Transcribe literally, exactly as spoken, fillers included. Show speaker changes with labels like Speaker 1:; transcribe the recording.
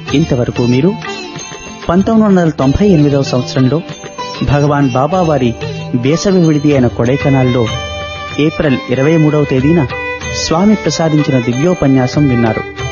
Speaker 1: ఇంతవరకు మీరు పంతొమ్మిది వందల తొంభై ఎనిమిదవ సంవత్సరంలో భగవాన్ బాబా వారి వేసవి విడిది అయిన కొడైకెనాల్లో ఏప్రిల్ ఇరవై మూడవ తేదీన స్వామి ప్రసాదించిన దివ్యోపన్యాసం విన్నారు.